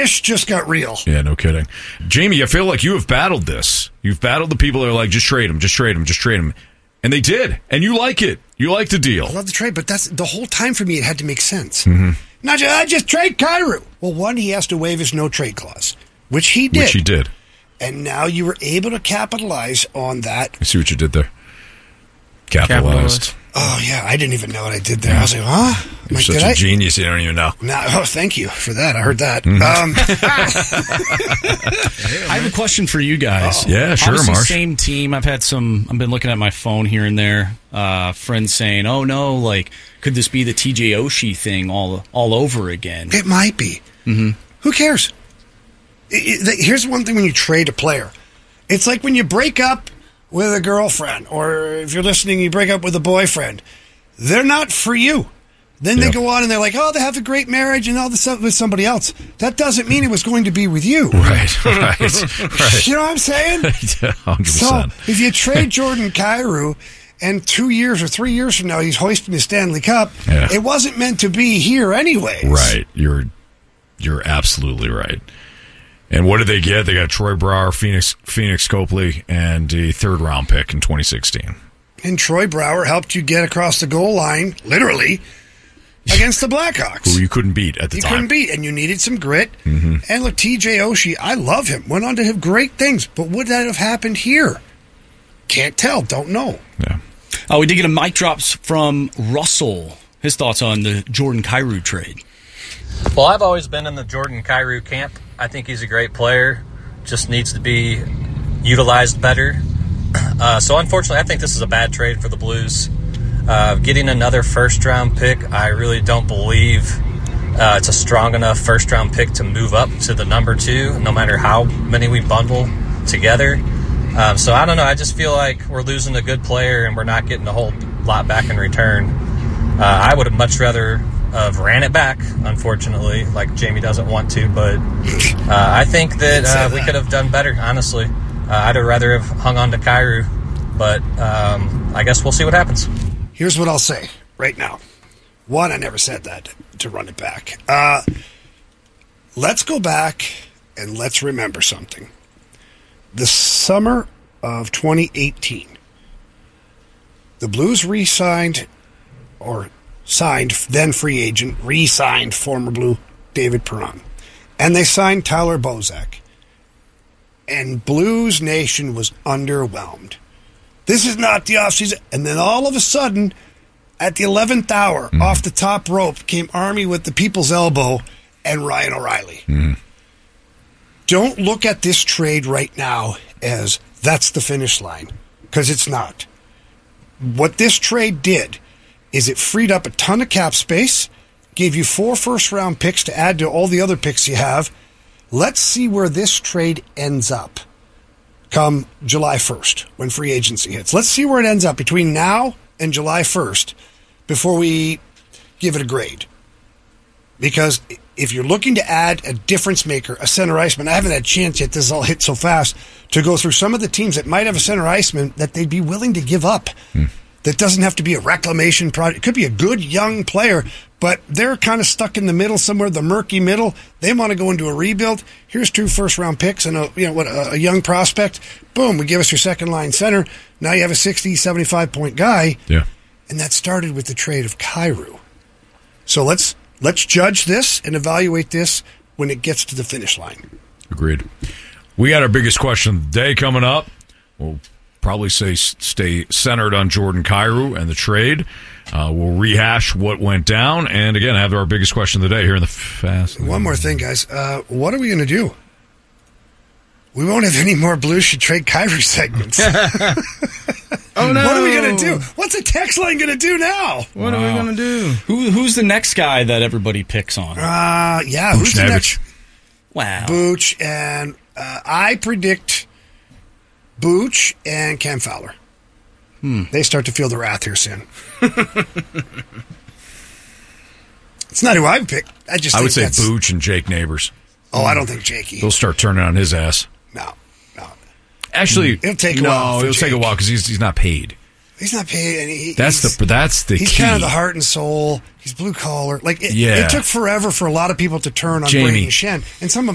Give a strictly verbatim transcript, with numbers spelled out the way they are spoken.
Ish just got real. Yeah, no kidding. Jamie, I feel like you have battled this. You've battled the people that are like, just trade him, just trade him, just trade him. And they did. And you like it. You like the deal. I love the trade, but that's the whole time for me. It had to make sense. Mm-hmm. Not just, I just trade Kyrou. Well, one, he has to waive his no-trade clause, which he did. Which he did. And now you were able to capitalize on that. I see what you did there. Capitalized. Capitalized. Oh, yeah. I didn't even know what I did there. I was like, huh? You're like, such a I? genius. You don't even know. No, oh, thank you for that. I heard that. Mm-hmm. Um, I have a question for you guys. Oh. Yeah, sure, Obviously, Marsh. Same team. I've had some, I've been looking at my phone here and there. Uh, friends saying, oh, no, like, could this be the T J Oshie thing all all over again? It might be. Mm-hmm. Who cares? It, it, here's one thing when you trade a player. It's like when you break up with a girlfriend, or if you're listening, you break up with a boyfriend. They're not for you. Then yep. they go on and they're like, oh, they have a great marriage and all this stuff with somebody else. That doesn't mean it was going to be with you. Right, right, right. You know what I'm saying? one hundred percent. So if you trade Jordan Kyrou and two years or three years from now he's hoisting the Stanley Cup, yeah. it wasn't meant to be here anyways. Right. You're you're absolutely right. And what did they get? They got Troy Brouwer, Phoenix Phoenix Copley, and a third-round pick in twenty sixteen. And Troy Brouwer helped you get across the goal line, literally, against the Blackhawks. Who you couldn't beat at the you time. You couldn't beat, and you needed some grit. Mm-hmm. And look, T J Oshie, I love him. Went on to have great things, but would that have happened here? Can't tell. Don't know. Yeah. Oh, we did get a mic drops from Russell. His thoughts on the Jordan Kyrou trade. Well, I've always been in the Jordan Kyrou camp. I think he's a great player. Just needs to be utilized better. Uh, so, unfortunately, I think this is a bad trade for the Blues. Uh, getting another first-round pick, I really don't believe uh, it's a strong enough first-round pick to move up to the number two, no matter how many we bundle together. Um, so, I don't know. I just feel like we're losing a good player and we're not getting a whole lot back in return. Uh, I would have much rather have ran it back, unfortunately, like Jamie doesn't want to. But uh, I think that, uh, we could have done better, honestly. Uh, I'd have rather have hung on to Kyrou, but um, I guess we'll see what happens. Here's what I'll say right now. One, I never said that, to run it back. Uh, let's go back and let's remember something. The summer of twenty eighteen, the Blues re-signed, or signed, then free agent, re-signed former Blue David Perron. And they signed Tyler Bozak. And Blues Nation was underwhelmed. This is not the offseason. And then all of a sudden, at the eleventh hour, mm. off the top rope, came Army with the people's elbow and Ryan O'Reilly. Mm. Don't look at this trade right now as that's the finish line, because it's not. What this trade did is it freed up a ton of cap space, gave you four first-round picks to add to all the other picks you have. Let's see where this trade ends up come July first, when free agency hits. Let's see where it ends up between now and July first before we give it a grade. Because if you're looking to add a difference maker, a center iceman, I haven't had a chance yet, this is all hit so fast, to go through some of the teams that might have a center iceman that they'd be willing to give up. Hmm. That doesn't have to be a reclamation project. It could be a good young player, but they're kind of stuck in the middle somewhere, the murky middle. They want to go into a rebuild. Here's two first-round picks and a you know what a, a young prospect. Boom, we give us your second-line center. Now you have a sixty, seventy-five point guy. Yeah. And that started with the trade of Kyrou. So let's let's judge this and evaluate this when it gets to the finish line. Agreed. We got our biggest question of the day coming up. We'll probably say stay centered on Jordan Kyrou and the trade. Uh, we'll rehash what went down, and again, have our biggest question of the day here in the Fast. One more thing, guys. Uh, what are we going to do? We won't have any more Blues Should Trade Kyrou segments. Oh, no. What are we going to do? What's the text line going to do now? What wow. are we going to do? Who Who's the next guy that everybody picks on? Uh, yeah, who's the next? Wow. Booch, and uh, I predict Booch and Cam Fowler. Hmm. They start to feel the wrath here soon. It's not who I would pick. I just I think would say that's... Booch and Jake Neighbors. Oh, I don't think Jakey. They'll start turning on his ass. No, no. Actually, it'll take a no, while. it'll Jake. take a while because he's he's not paid. He's not paid. And he, that's he's, the that's the he's key. kind of the heart and soul. He's blue collar. Like it, yeah. it took forever for a lot of people to turn on Jamie. Brayden Schenn, and some of